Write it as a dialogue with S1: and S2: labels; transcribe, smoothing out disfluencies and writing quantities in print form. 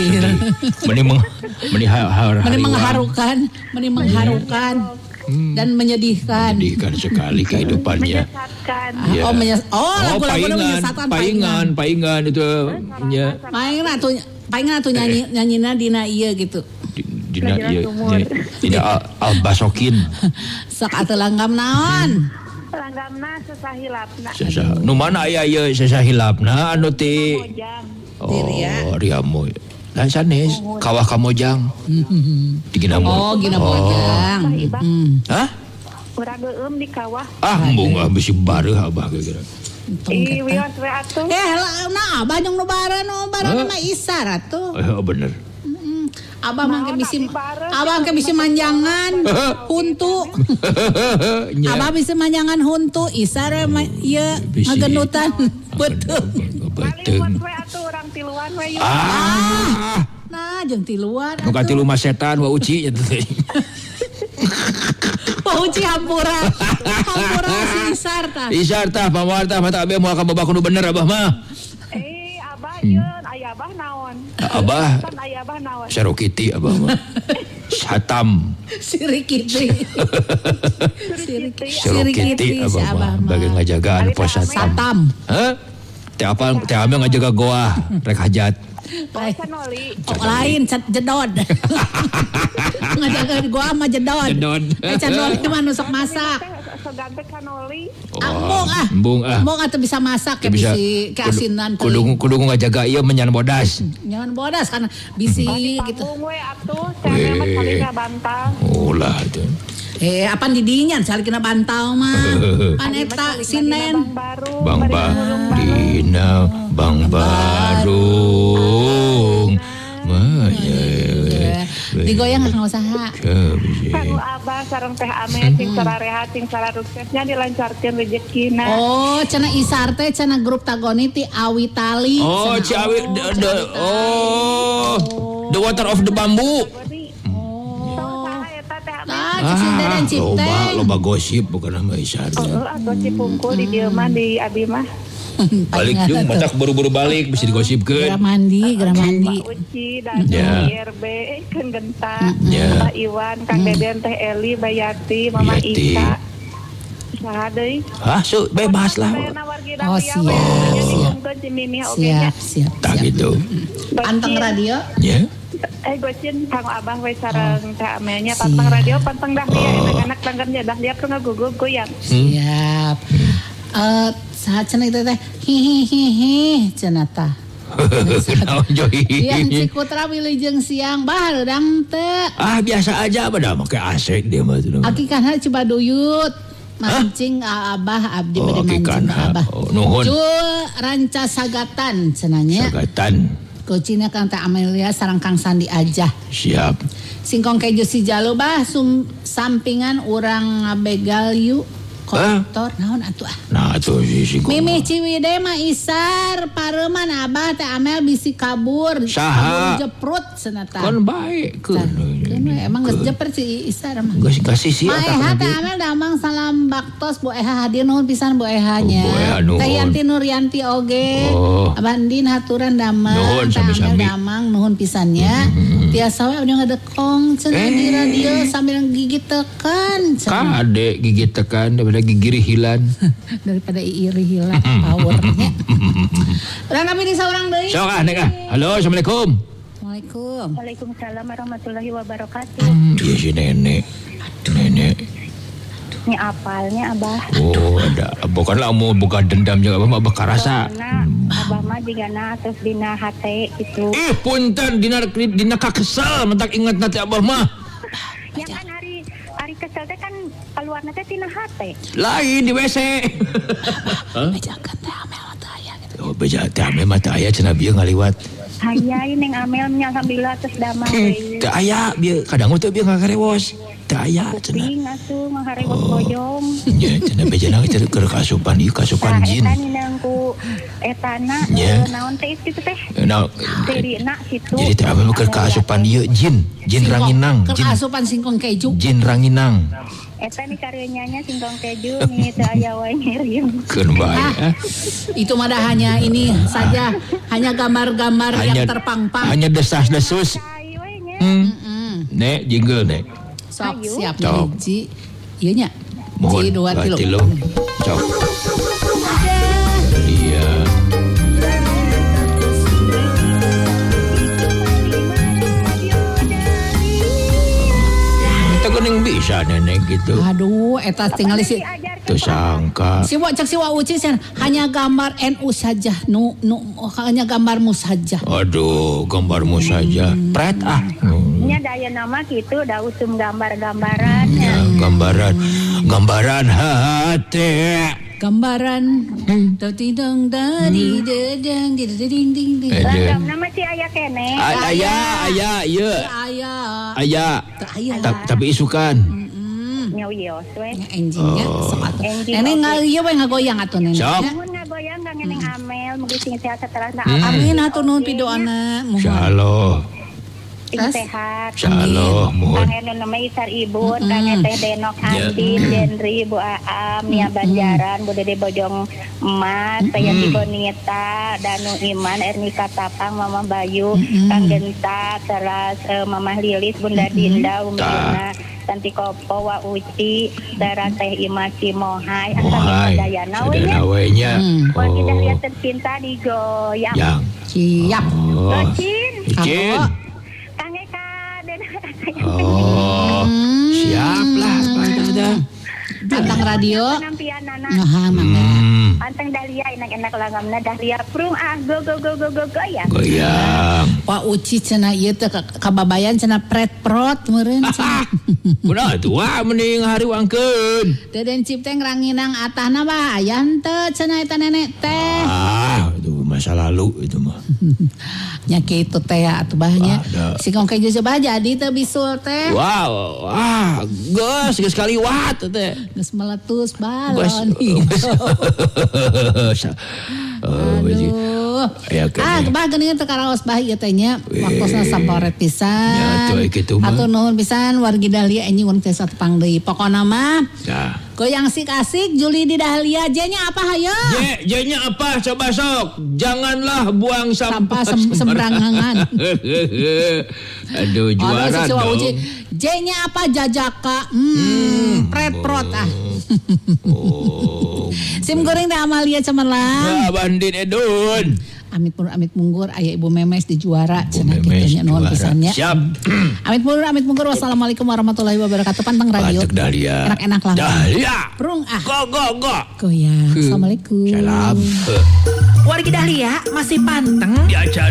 S1: khawatir. Mengharukan dan menyedihkan.
S2: Menyedihkan sekali kehidupannya.
S1: Lagu-lagu menyesatkan.
S2: Paingan itu nya.
S1: Paingan atuh nyanyina dina ieu gitu.
S2: Dina albasokin.
S1: Sok atuh langgam naon?
S3: Langgamna sesahilapna.
S2: Nu mana aya ieu sesahilapna anu ti Riamo. Lain sanes kawah Kamojang. Di Ginamot.
S1: Gina Mojang.
S2: Hah?
S3: Urang geueum di kawah.
S2: Embung bisi bareuh abah kira.
S3: Wios we atuh.
S1: Abah jeung nu bara mah isar atuh.
S2: Bener.
S1: Abah mah ke bisi manjangan huntu. Abah bisa manjangan huntu isar ieu ngagenutan beuteung.
S3: Paling we atuh urang tiluan we.
S1: Nah jeung tiluan.
S2: Nu ka tilu mah setan wa uci nya teh.
S1: Uci hampura si Isar tah.
S2: Isar tah pamartah mata abah moal ka babak nu bener abah mah.
S3: Abah yeun aya abah naon?
S2: Abah.
S3: Kan aya abah naon?
S2: Sarokiti abah mah. Satam.
S1: Sirikiti
S2: abah mah. Bagi ngajaga anu pos satam. Hah? Teh ame ngajaga goa rek hajat.
S1: Lain jedod. Ngajaga goa mah jedod. Cendol mah nu sok masak.
S3: Ganti kanoli.
S2: Embung
S1: atuh bisa masak ke bisi keasinan teuing.
S2: Kudu ngajaga ieu menyan bodas.
S1: Nyan bodas kan bisi gitu.
S3: Panggung we atuh, saya mah saling bantal.
S2: Ulah atuh.
S1: Apan di dinya salikna bantal mah. Pan eta sinen.
S2: Bang Dina Bang Barung.
S1: Digoyang nggak usaha.
S3: Kanu abah sareng teh ame sing sararehat sing sararuksesnya dilancarkeun rezekina.
S1: Cenah Isar teh cenah grup tagoni ti Awi Tali.
S2: Ci Awi the water of the bamboo.
S1: Dan Cipteng.
S2: Loba gosip bukan nama Isar.
S3: Gosip pungkul di dieu mah di abi mah.
S2: Balik jeung matak buru-buru balik bisa digosipkeun.
S1: Gerah mandi.
S3: Pak Uci dan IRB keun genta. Pak Iwan, Kang Deden, Teh Eli, Bayati, Mama Ika. Saha deui?
S2: Bebas lah.
S1: Siap.
S2: Tak gitu.
S1: Panteng radio.
S2: Ya.
S3: Gocin Kang Abah we sareng Teh Amenya panteng radio panteng dahlia anak-anak langgannya dahlia keur ngagugug goyang.
S1: Siap. Saha cenah itu teh hihihi cenah tah.
S2: Naon johi.
S1: Yang Cikutra wilujeng siang baheudang teu.
S2: Biasa aja pada make asik dia mah tuh.
S1: Aki kana cibaduyut. Mancing Abah abdi bade mancing Abah.
S2: Nuhun.
S1: Jul ranca sagatan cenanya.
S2: Sagatan.
S1: Kucina Kang Teh Amelia sareng Kang Sandi aja.
S2: Siap.
S1: Singkong keju si Jalu bah sampingan urang ngabegal yuk. Kotor naon atuh
S2: Nah atuh si
S1: Mimi Ciwidey mah Isar pareuman Abah Teh Amel bisi kabur.
S2: Saha?
S1: Jeprut cenah tah.
S2: Kan bae keun.
S1: Emang geus jeprut si Isar mah.
S2: Geus kasih si
S1: eta. Teh Amel damang salam baktos Bu Eha hadir nuhun pisan Bu Eha nya. Teh Yanti Nuryanti oge. Abah Andin haturan damang. Teh Amel damang nuhun pisannya. Tiasa we udah ngedekong cenah di radio sambil gigit tekan.
S2: Kade gigit tekan gigi rihilan
S1: daripada iri hilang powernya. Urang kami di saurang deui.
S2: Sok nek. Halo, assalamualaikum.
S3: Waalaikumsalam warahmatullahi wabarakatuh.
S2: Iya si nenek.
S3: Ini apalnya Abah.
S2: Ada. Bukanlah mau buka dendam juga Abah karasa.
S3: Abah mah digana terus dina hate gitu.
S2: Punten dina kakesal mentak ingat nanti Abah mah.
S3: Ya kan hari kesel teh kan keluar teh tina hate.
S2: Lain di WC.
S1: Bejakan Teh Amel mah aya gitu.
S2: Bejakan Teh Amel mah aya cenah bieu ngaliwat.
S3: Aya ning Amel nya alhamdulillah terus damai deui.
S2: Teu aya bieu kadang teh bieu ngakarewos. Teu aya cenah.
S3: Ping atuh ngakarewos boyong.
S2: Nya cenah bejana teh keur kasupan ieu kasupan jin.
S3: Eta ninang ku etana naon teh itu teh. Terina situ.
S2: Jadi teh Amel keur kasupan ieu jin ranginang.
S1: Keur kasupan singkong keju.
S2: Jin ranginang.
S3: Eta nih karyanya singkong keju nih teu aya wae ngirim.
S2: Keun bae.
S1: Itu mah hanya ini saja, hanya gambar-gambar yang terpang-pang.
S2: Hanya desas-desus. Nek jingle nek.
S1: Sok siap hiji. Ieu nya.
S2: Mohon 2 kilo. Cok. Iya. Geuning bisa nenek gitu.
S1: Aduh, eta tinggal si
S2: teu sangka.
S1: Si Wa Uci hanya gambar NU saja, hanya gambarmu saja.
S2: Aduh, gambarmu saja. Pret ah.
S3: Nya daya nama gitu, da usum gambar-gambaran.
S2: Ya, gambaran hati.
S1: Gambaran tidung dari dedeng ding ding.
S3: Ragam nama si aya kene.
S2: Aya ieu. Aya. Tapi isukan.
S3: Nya wios we.
S1: Enjingnya sok atuh. Nenek ieu we ngagoyang atuh nenek.
S3: Mun ngagoyang ka ngeneng Amel, mugi sing sehat setelah
S1: amin atuh nuhun pidoana.
S2: Insyaallah.
S3: Sehat.
S2: Insyaallah mohon.
S3: Kangen nama Isar Ibu, kangen Teh Denok Andin, Denri, Bu Aam, Nia Banjaran, Bu Dede Bojong Emas, Teh Bonita, Danu Iman, Ernika Tapang, Mama Bayu, Kang Genta, teras Mama Lilis, Bunda Dinda, Umi Luna, Tanti Kopo, Wa Uci, teras Teh Imasi Mohai, Asal Dayana we nya. Wargi Dahlia tercinta digoyang.
S1: Siap.
S2: Cin. Oh, siap lah.
S1: Pantang radio.
S3: Pantang Dahlia enak-enak langamna Dahlia prung go ya.
S2: Goyang.
S1: Pak Uci cenah ieu teh kababayan cenah pret-prot meureun cenah.
S2: Udah tua mending hari wangkeun.
S1: Deden Cipteng ranginang atahna mah aya henteu cenah eta nenek teh.
S2: Itu masa lalu itu mah.
S1: Nya kitu teh atuh bahnya. Singkong keju coba jadi teh bisul teh.
S2: Wow, geus sekali wat teh.
S1: Geus meletus balon. Aduh. Bah geuningan teu karaos bah ieu teh nya. Waktosna saporet pisan.
S2: Ya tuh kitu mah.
S1: Atuh nuhun pisan wargi Dahlia enjing urang teh satepang deui. Pokona mah.
S2: Ya.
S1: Goyang asik-asik Juli di Dahlia. J-nya apa hayo?
S2: J-nya apa? Coba sok. Janganlah buang sampah
S1: sembarangan.
S2: Aduh juara dong.
S1: J-nya apa? Jajaka. Pret-prot ah. Sim goreng dah Amalia Cemerlang.
S2: Ya Bandit Edun.
S1: Amit munggur aya Ibu Memes di juara cenah kitu nya nuhun pisannya.
S2: Siap.
S1: Amit munggur wassalamualaikum warahmatullahi wabarakatuh. Pantang radio. Enak-enak lah.
S2: Dahlia.
S1: Prung ah.
S2: Go.
S1: Goyang. Assalamualaikum.
S2: Salam.
S4: Wargi Dahlia masih panteng.
S2: Diajar